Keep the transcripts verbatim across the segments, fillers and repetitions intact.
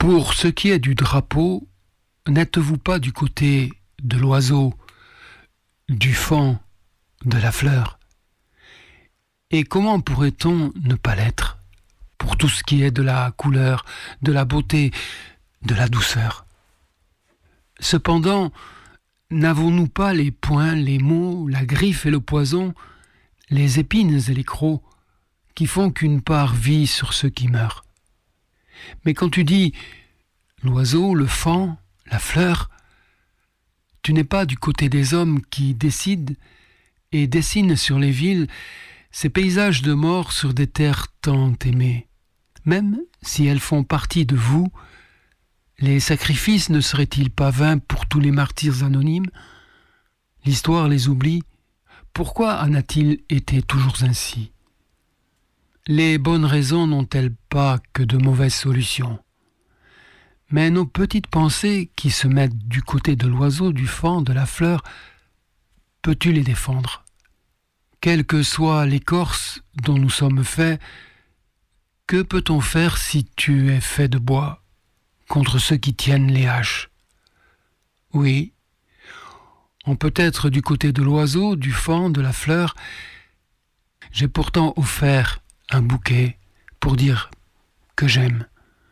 Pour ce qui est du drapeau, n'êtes-vous pas du côté de l'oiseau, du faon, de la fleur? Et comment pourrait-on ne pas l'être pour tout ce qui est de la couleur, de la beauté, de la douceur? Cependant, n'avons-nous pas les poings, les mots, la griffe et le poison, les épines et les crocs, qui font qu'une part vit sur ceux qui meurent? Mais quand tu dis l'oiseau, le faon, la fleur, tu n'es pas du côté des hommes qui décident et dessinent sur les villes ces paysages de mort sur des terres tant aimées. Même si elles font partie de vous, les sacrifices ne seraient-ils pas vains pour tous les martyrs anonymes? L'histoire les oublie. Pourquoi en a-t-il été toujours ainsi? Les bonnes raisons n'ont-elles pas que de mauvaises solutions? Mais nos petites pensées qui se mettent du côté de l'oiseau, du faon, de la fleur, peux-tu les défendre? Quelle que soit l'écorce dont nous sommes faits, que peut-on faire si tu es fait de bois contre ceux qui tiennent les haches? Oui, on peut être du côté de l'oiseau, du faon, de la fleur. J'ai pourtant offert un bouquet pour dire que j'aime.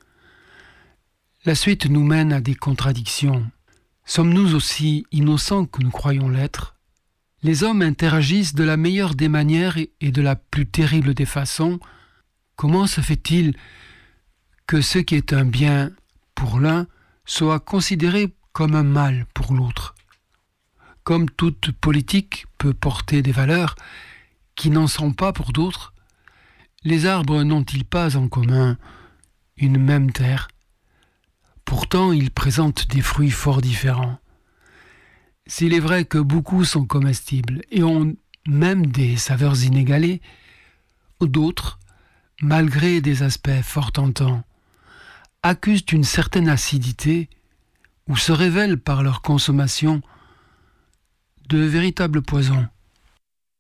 La suite nous mène à des contradictions. Sommes-nous aussi innocents que nous croyons l'être? Les hommes interagissent de la meilleure des manières et de la plus terrible des façons. Comment se fait-il que ce qui est un bien pour l'un soit considéré comme un mal pour l'autre? Comme toute politique peut porter des valeurs qui n'en sont pas pour d'autres, les arbres n'ont-ils pas en commun une même terre? Pourtant, ils présentent des fruits fort différents. S'il est vrai que beaucoup sont comestibles et ont même des saveurs inégalées, d'autres, malgré des aspects fort tentants, accusent une certaine acidité ou se révèlent par leur consommation de véritables poisons.